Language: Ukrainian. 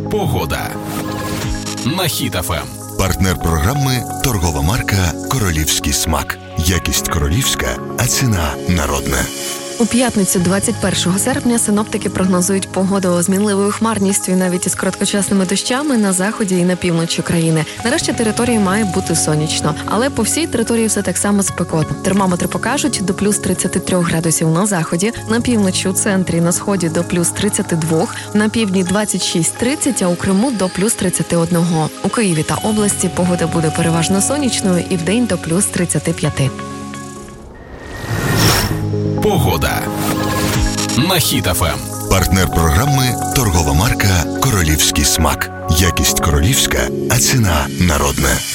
Погода на Хіт ФМ. Партнер програми – торгова марка «Королівський смак». Якість королівська, а ціна народна. У п'ятницю 21 серпня синоптики прогнозують погоду з мінливою хмарністю і навіть із короткочасними дощами на заході і на півночі країни. Нарешті території має бути сонячно, але по всій території все так само спекотно. Термометри покажуть до плюс 33 градусів на заході, на півночі, у центрі, на сході до плюс 32, на півдні 26-30, а у Криму до плюс 31. У Києві та області погода буде переважно сонячною і вдень до плюс 35. Погода на Хіт ФМ. Партнер програми – торгова марка «Королівський смак». Якість королівська, а ціна народна.